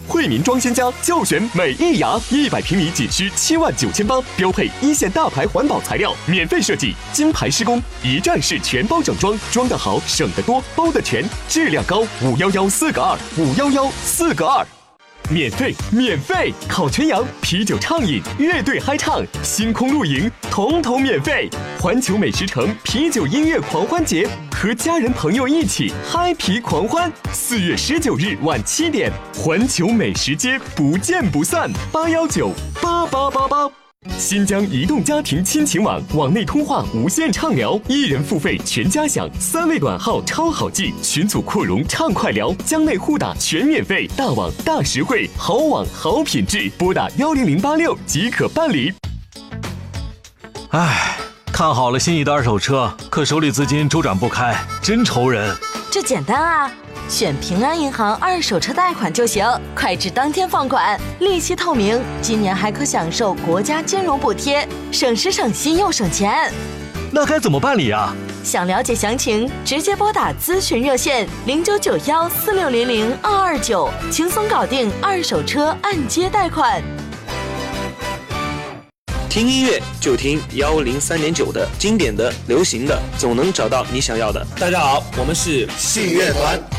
惠民装鲜家就选美益雅，100平米仅需79800，标配一线大牌环保材料，免费设计，金牌施工，一站式全包整装，装得好，省得多，包得全，质量高，5114511451142。免费！烤全羊、啤酒畅饮、乐队嗨唱、星空露营，统统免费！环球美食城啤酒音乐狂欢节，和家人朋友一起嗨皮狂欢。4月19日晚7点，环球美食街不见不散！8198888。新疆移动家庭亲情网，网内通话无限畅聊，1人付费全家享，3位短号超好记，群组扩容畅快聊，疆内互打全免费，大网大实惠，好网好品质，拨打10086即可办理。 看好了心仪的二手车，可手里资金周转不开，真愁人。 这简单啊，选平安银行二手车贷款就行，快至当天放款，利息透明，今年还可享受国家金融补贴，省时省心又省钱。 那该怎么办理啊？ 想了解详情，直接拨打咨询热线099146002229，轻松搞定二手车按揭贷款。 听音乐就听103.9的，经典的、流行的，总能找到你想要的。大家好，我们是信乐团。